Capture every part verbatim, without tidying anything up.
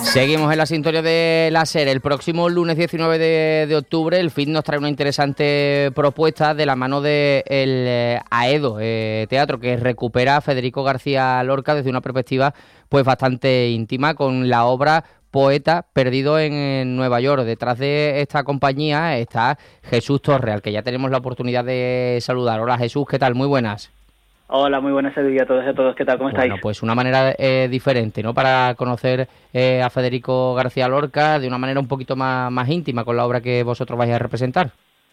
Seguimos en la sintonía de la SER. El próximo lunes diecinueve de, de octubre el F I T nos trae una interesante propuesta de la mano del de AEDO eh, Teatro, que recupera a Federico García Lorca desde una perspectiva pues bastante íntima, con la obra Poeta perdido en, en Nueva York. Detrás de esta compañía está Jesús Torre, al que ya tenemos la oportunidad de saludar. Hola Jesús, ¿qué tal? Muy buenas. Hola, muy buenas a todos y a todos. ¿Qué tal? ¿Cómo estáis? Bueno, pues una manera eh, diferente, ¿no? Para conocer eh, a Federico García Lorca de una manera un poquito más, más íntima con la obra que vosotros vais a representar.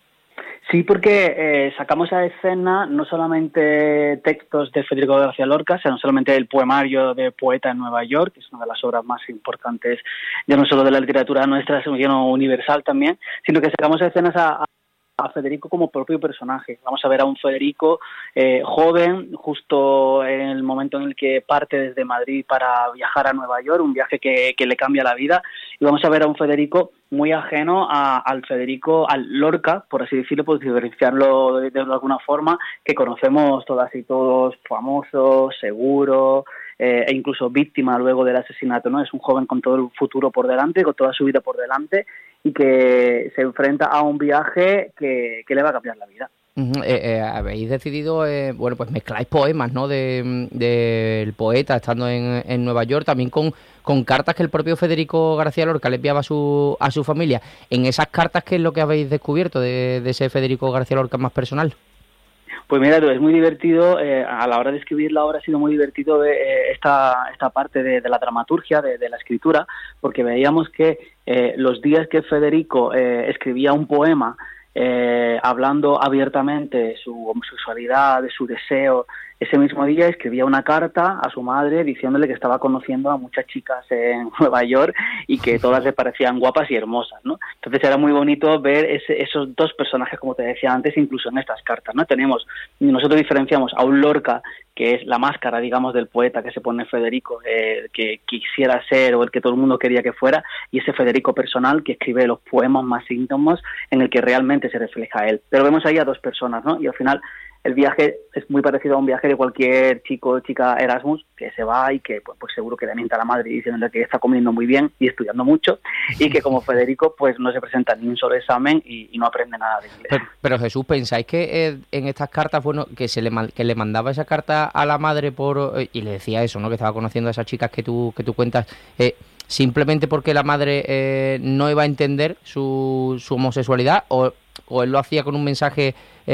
Sí, porque eh, sacamos a escena no solamente textos de Federico García Lorca, sino no solamente el poemario de Poeta en Nueva York, que es una de las obras más importantes, ya no solo de la literatura nuestra, sino universal también, sino que sacamos a escenas a, a a Federico como propio personaje. Vamos a ver a un Federico eh, joven, justo en el momento en el que parte desde Madrid para viajar a Nueva York, un viaje que, que le cambia la vida, y vamos a ver a un Federico muy ajeno a, al Federico, al Lorca, por así decirlo, por diferenciarlo de, de alguna forma, que conocemos todas y todos, famoso, seguro, eh, e incluso víctima luego del asesinato, ¿no? Es un joven con todo el futuro por delante, con toda su vida por delante, y que se enfrenta a un viaje que, que le va a cambiar la vida. Uh-huh. eh, eh, habéis decidido, eh, bueno, pues mezcláis poemas, ¿no? De, de el poeta estando en, en Nueva York, también con, con cartas que el propio Federico García Lorca le enviaba a su, a su familia. En esas cartas, ¿qué es lo que habéis descubierto de, de ese Federico García Lorca más personal? Pues mira, es muy divertido, eh, a la hora de escribir la obra ha sido muy divertido eh, esta, esta parte de, de la dramaturgia, de, de la escritura, porque veíamos que eh, los días que Federico eh, escribía un poema eh, hablando abiertamente de su homosexualidad, de su deseo, ese mismo día escribía una carta a su madre diciéndole que estaba conociendo a muchas chicas en Nueva York y que todas le parecían guapas y hermosas, ¿no? Entonces era muy bonito ver ese, esos dos personajes, como te decía antes, incluso en estas cartas, ¿no? Tenemos, nosotros diferenciamos a un Lorca, que es la máscara, digamos, del poeta que se pone Federico, eh, que quisiera ser o el que todo el mundo quería que fuera, y ese Federico personal que escribe los poemas más íntimos en el que realmente se refleja a él. Pero vemos ahí a dos personas, ¿no? Y al final el viaje es muy parecido a un viaje de cualquier chico o chica Erasmus que se va y que pues, pues seguro que le mienta a la madre diciéndole que está comiendo muy bien y estudiando mucho, y que como Federico pues no se presenta ni un solo examen y, y no aprende nada de inglés. Pero, pero Jesús, ¿pensáis que eh, en estas cartas, bueno, que se le que le mandaba esa carta a la madre por eh, y le decía eso, ¿no? Que estaba conociendo a esas chicas que tú que tú cuentas, eh, simplemente porque la madre eh, no iba a entender su, su homosexualidad, o o él lo hacía con un mensaje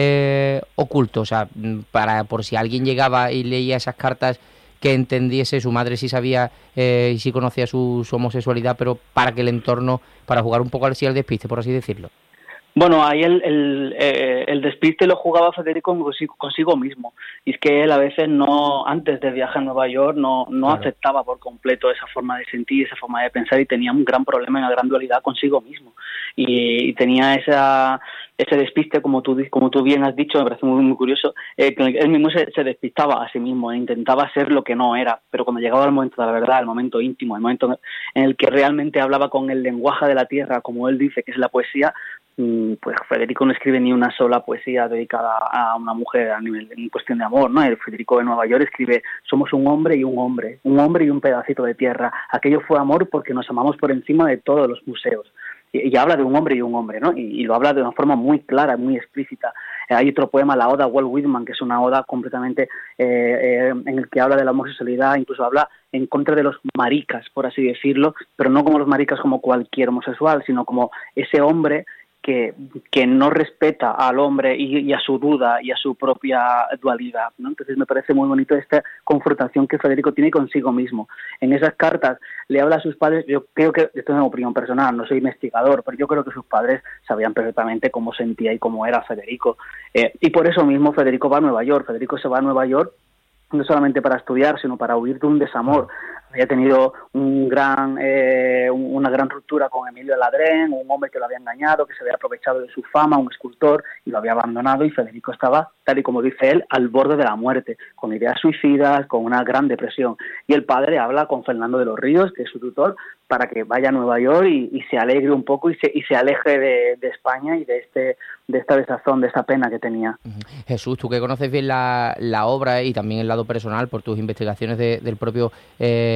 eh, oculto, o sea, para por si alguien llegaba y leía esas cartas, que entendiese su madre si sabía eh, y si conocía su, su homosexualidad, pero para que el entorno, para jugar un poco al sí al despiste, por así decirlo. Bueno, ahí el, el, eh, el despiste lo jugaba Federico consigo, consigo mismo. Y es que él a veces no, antes de viajar a Nueva York, no, no claro. aceptaba por completo esa forma de sentir, esa forma de pensar, y tenía un gran problema, una gran dualidad consigo mismo. Y, y tenía esa ese despiste, como tú como tú bien has dicho, me parece muy, muy curioso, eh, que él mismo se, se despistaba a sí mismo, e intentaba ser lo que no era, pero cuando llegaba el momento de la verdad, el momento íntimo, el momento en el que realmente hablaba con el lenguaje de la tierra, como él dice, que es la poesía, pues Federico no escribe ni una sola poesía dedicada a una mujer a nivel, en cuestión de amor, ¿no? El Federico de Nueva York escribe: somos un hombre y un hombre, un hombre y un pedacito de tierra. Aquello fue amor porque nos amamos por encima de todos los museos. Y, y habla de un hombre y un hombre, ¿no? Y, y lo habla de una forma muy clara, muy explícita. Eh, hay otro poema, la Oda a Walt Whitman, que es una oda completamente eh, eh, en el que habla de la homosexualidad, incluso habla en contra de los maricas, por así decirlo, pero no como los maricas como cualquier homosexual, sino como ese hombre que, que no respeta al hombre y, y a su duda y a su propia dualidad, ¿no? Entonces me parece muy bonito esta confrontación que Federico tiene consigo mismo. En esas cartas le habla a sus padres. Yo creo que, esto es una opinión personal, no soy investigador, pero yo creo que sus padres sabían perfectamente cómo sentía y cómo era Federico. Eh, y por eso mismo Federico va a Nueva York. Federico se va a Nueva York no solamente para estudiar, sino para huir de un desamor. Había tenido un gran, eh, una gran ruptura con Emilio Ladrén, un hombre que lo había engañado, que se había aprovechado de su fama, un escultor, y lo había abandonado, y Federico estaba, tal y como dice él, al borde de la muerte, con ideas suicidas, con una gran depresión. Y el padre habla con Fernando de los Ríos, que es su tutor, para que vaya a Nueva York y, y se alegre un poco y se, y se aleje de, de España y de este de esta desazón, de esta pena que tenía. Jesús, tú que conoces bien la, la obra y también el lado personal por tus investigaciones de, del propio eh,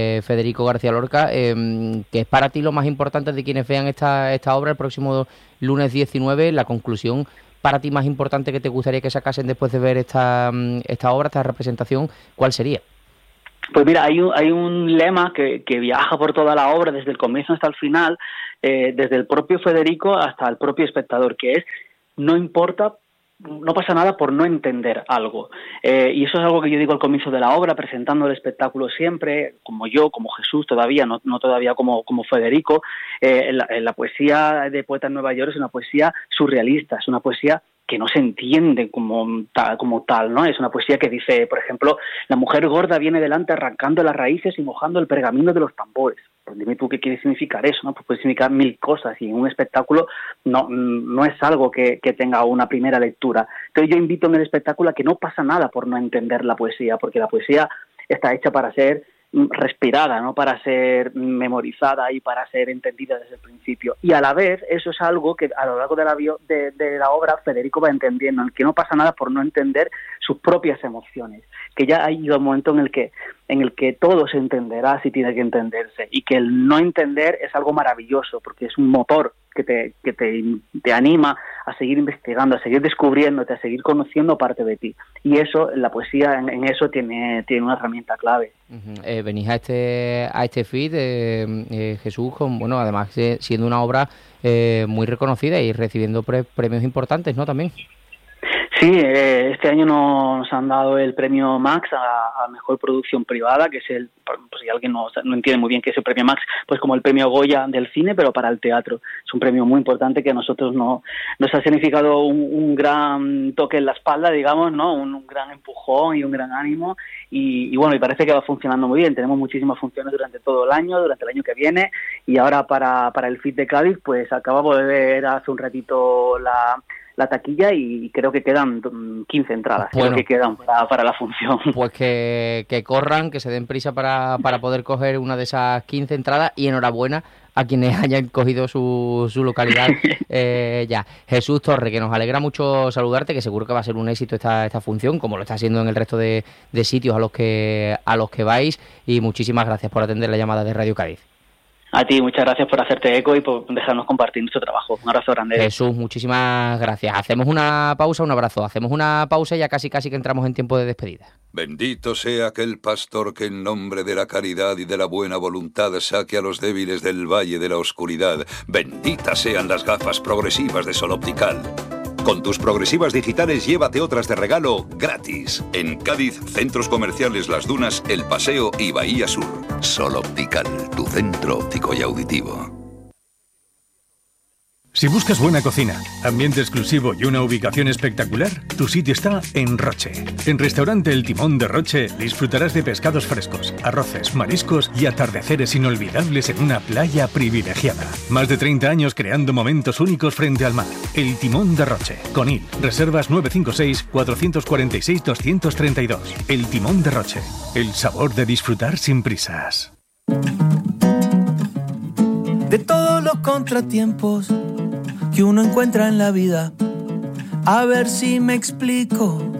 de Federico García Lorca, eh, ¿qué es para ti lo más importante de quienes vean esta, esta obra el próximo lunes diecinueve? La conclusión para ti más importante que te gustaría que sacasen después de ver esta, esta obra, esta representación, ¿cuál sería? Pues mira, hay un, hay un lema que, que viaja por toda la obra, desde el comienzo hasta el final, eh, desde el propio Federico hasta el propio espectador, que es: no importa, no pasa nada por no entender algo. Eh, y eso es algo que yo digo al comienzo de la obra, presentando el espectáculo siempre, como yo, como Jesús todavía, no, no todavía como, como Federico. Eh, la, la poesía de Poeta en Nueva York es una poesía surrealista, es una poesía que no se entiende como tal, como tal, ¿no? Es una poesía que dice, por ejemplo, la mujer gorda viene delante arrancando las raíces y mojando el pergamino de los tambores. Pues dime tú qué quiere significar eso, ¿no? Pues puede significar mil cosas, y en un espectáculo no, no es algo que, que tenga una primera lectura. Entonces yo invito en el espectáculo a que no pasa nada por no entender la poesía, porque la poesía está hecha para ser respirada, no para ser memorizada y para ser entendida desde el principio. Y a la vez eso es algo que a lo largo de la, bio, de, de la obra Federico va entendiendo, en el que no pasa nada por no entender sus propias emociones, que ya ha ido un momento en el que en el que todo se entenderá si tiene que entenderse, y que el no entender es algo maravilloso, porque es un motor que te que te, te anima a seguir investigando, a seguir descubriéndote, a seguir conociendo parte de ti. Y eso, la poesía en, en eso tiene tiene una herramienta clave. Uh-huh. Eh, venís a este a este feed, eh, eh, Jesús, con, bueno, además eh, siendo una obra eh, muy reconocida y recibiendo pre- premios importantes, ¿no? También. Sí, eh, este año nos han dado el premio Max a, a Mejor Producción Privada, que es el, pues si alguien no, no entiende muy bien qué es el premio Max, pues como el premio Goya del cine, pero para el teatro. Es un premio muy importante que a nosotros no, nos ha significado un, un gran toque en la espalda, digamos, ¿no? Un, un gran empujón y un gran ánimo, y, y bueno, y parece que va funcionando muy bien. Tenemos muchísimas funciones durante todo el año, durante el año que viene, y ahora para, para el F I T de Cádiz, pues acabamos de ver hace un ratito la... la taquilla, y creo que quedan quince entradas, bueno, creo que quedan para, para la función. Pues que, que corran, que se den prisa para, para poder coger una de esas quince entradas, y enhorabuena a quienes hayan cogido su, su localidad eh, ya. Jesús Torre, que nos alegra mucho saludarte, que seguro que va a ser un éxito esta, esta función, como lo está haciendo en el resto de, de sitios a los que a los que vais, y muchísimas gracias por atender la llamada de Radio Cádiz. A ti, muchas gracias por hacerte eco y por dejarnos compartir nuestro trabajo. Un abrazo grande. Jesús, muchísimas gracias. Hacemos una pausa, un abrazo. Hacemos una pausa y ya casi casi que entramos en tiempo de despedida. Bendito sea aquel pastor que en nombre de la caridad y de la buena voluntad saque a los débiles del valle de la oscuridad. Benditas sean las gafas progresivas de Sol Optical. Con tus progresivas digitales llévate otras de regalo gratis. En Cádiz, centros comerciales Las Dunas, El Paseo y Bahía Sur. Sol Optical, tu centro óptico y auditivo. Si buscas buena cocina, ambiente exclusivo y una ubicación espectacular, tu sitio está en Roche. En Restaurante El Timón de Roche disfrutarás de pescados frescos, arroces, mariscos y atardeceres inolvidables en una playa privilegiada. Más de treinta años creando momentos únicos frente al mar. El Timón de Roche. Conil. Reservas nueve cinco seis, cuatro cuatro seis, dos tres dos. El Timón de Roche. El sabor de disfrutar sin prisas. De todos los contratiempos que uno encuentra en la vida, a ver si me explico.